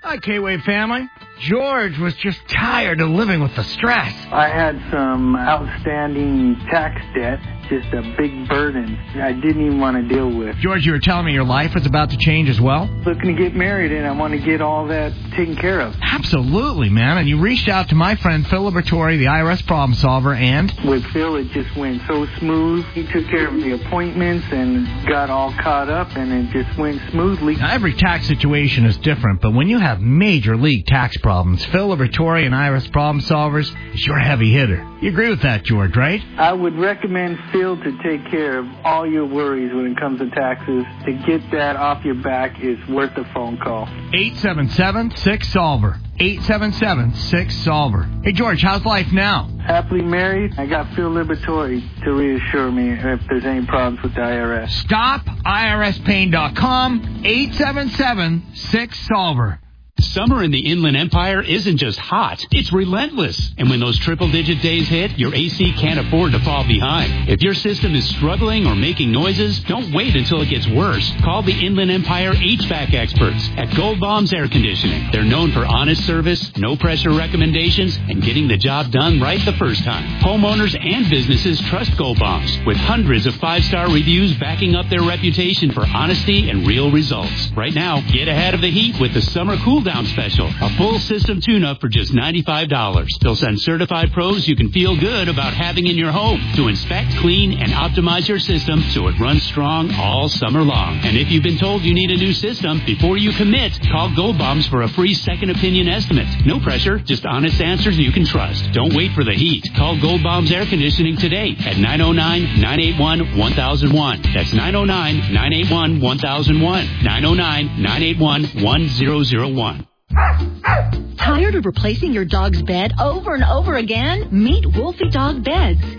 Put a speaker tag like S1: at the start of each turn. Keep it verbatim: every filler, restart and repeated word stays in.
S1: Hi, K-Wave family. George was just tired of living with the stress.
S2: I had some outstanding tax debt, just a big burden I didn't even want to deal with.
S1: George, you were telling me your life was about to change as well?
S2: Looking to get married, and I want to get all that taken care of.
S1: Absolutely, man. And you reached out to my friend Phil Liberatore, the I R S problem solver, and...
S2: With Phil, it just went so smooth. He took care of the appointments and got all caught up, and it just went smoothly.
S1: Now, every tax situation is different, but when you have major league tax problems, Phil Liberatore and I R S problem solvers is your heavy hitter. You agree with that, George, right?
S2: I would recommend Phil to take care of all your worries when it comes to taxes. To get that off your back is worth a phone call.
S1: eight seven seven, six solver. eight seven seven, six solver. Hey, George, how's life now?
S2: Happily married. I got Phil Liberatore to reassure me if there's any problems with the I R S.
S1: Stop I R S pain dot com, eight seven seven, six solver.
S3: Summer in the Inland Empire isn't just hot, it's relentless. And when those triple-digit days hit, your A C can't afford to fall behind. If your system is struggling or making noises, don't wait until it gets worse. Call the Inland Empire H V A C experts at Gold Bombs Air Conditioning. They're known for honest service, no-pressure recommendations, and getting the job done right the first time. Homeowners and businesses trust Gold Bombs, with hundreds of five-star reviews backing up their reputation for honesty and real results. Right now, get ahead of the heat with the Summer Cool Down Special, a full system tune-up for just ninety-five dollars. They'll send certified pros you can feel good about having in your home to inspect, clean, and optimize your system so it runs strong all summer long. And if you've been told you need a new system, before you commit, call Gold Bombs for a free second opinion estimate. No pressure, just honest answers you can trust. Don't wait for the heat. Call Gold Bombs Air Conditioning today at nine oh nine, nine eight one, one thousand one. That's nine oh nine, nine eight one, one thousand one. nine oh nine, nine eight one, one thousand one.
S4: Tired of replacing your dog's bed over and over again? Meet Wolfie Dog Beds.